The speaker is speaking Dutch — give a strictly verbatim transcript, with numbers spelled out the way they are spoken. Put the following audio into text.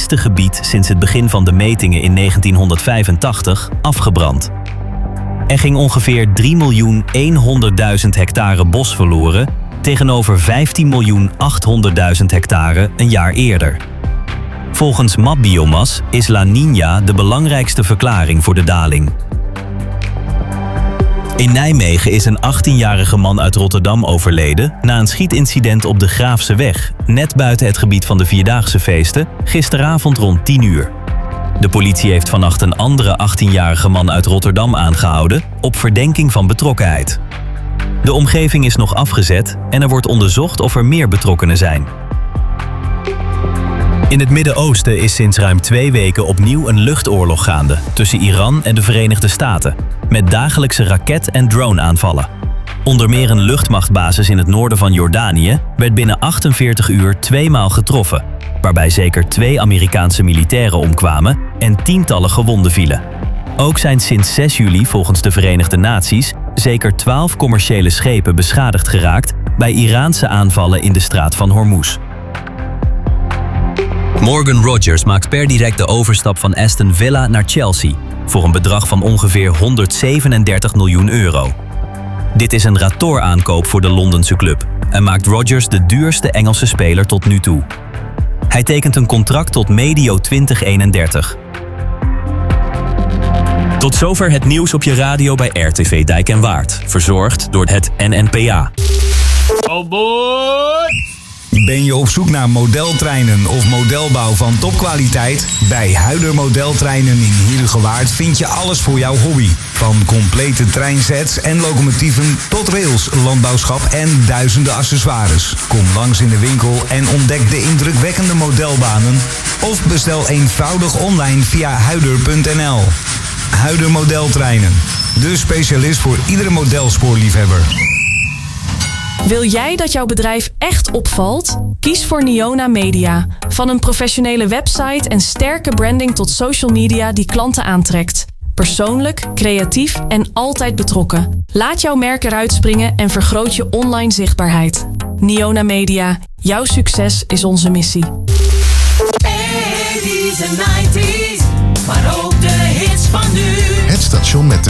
meeste gebied sinds het begin van de metingen in negentienhonderdvijfentachtig afgebrand. Er ging ongeveer drie miljoen honderdduizend hectare bos verloren tegenover vijftien miljoen achthonderdduizend hectare een jaar eerder. Volgens Mapbiomas is La Niña de belangrijkste verklaring voor de daling. In Nijmegen is een achttienjarige man uit Rotterdam overleden na een schietincident op de Graafse weg, net buiten het gebied van de Vierdaagse feesten, gisteravond rond tien uur. De politie heeft vannacht een andere achttienjarige man uit Rotterdam aangehouden op verdenking van betrokkenheid. De omgeving is nog afgezet en er wordt onderzocht of er meer betrokkenen zijn. In het Midden-Oosten is sinds ruim twee weken opnieuw een luchtoorlog gaande tussen Iran en de Verenigde Staten, met dagelijkse raket- en drone-aanvallen. Onder meer een luchtmachtbasis in het noorden van Jordanië werd binnen achtenveertig uur tweemaal getroffen, waarbij zeker twee Amerikaanse militairen omkwamen en tientallen gewonden vielen. Ook zijn sinds zes juli volgens de Verenigde Naties zeker twaalf commerciële schepen beschadigd geraakt bij Iraanse aanvallen in de straat van Hormuz. Morgan Rogers maakt per direct de overstap van Aston Villa naar Chelsea voor een bedrag van ongeveer honderdzevenendertig miljoen euro. Dit is een recordaankoop voor de Londense club en maakt Rodgers de duurste Engelse speler tot nu toe. Hij tekent een contract tot medio twintig eenendertig. Tot zover het nieuws op je radio bij R T V Dijk en Waard, verzorgd door het N N P A. Oh boy! Ben je op zoek naar modeltreinen of modelbouw van topkwaliteit? Bij Huider Modeltreinen in Heerhugowaard vind je alles voor jouw hobby. Van complete treinsets en locomotieven tot rails, landbouwschap en duizenden accessoires. Kom langs in de winkel en ontdek de indrukwekkende modelbanen. Of bestel eenvoudig online via huider punt n l. Huider Modeltreinen, de specialist voor iedere modelspoorliefhebber. Wil jij dat jouw bedrijf echt opvalt? Kies voor Niona Media. Van een professionele website en sterke branding tot social media die klanten aantrekt. Persoonlijk, creatief en altijd betrokken. Laat jouw merk eruit springen en vergroot je online zichtbaarheid. Niona Media. Jouw succes is onze missie. eighties en nineties, maar ook de hits van nu. Het station met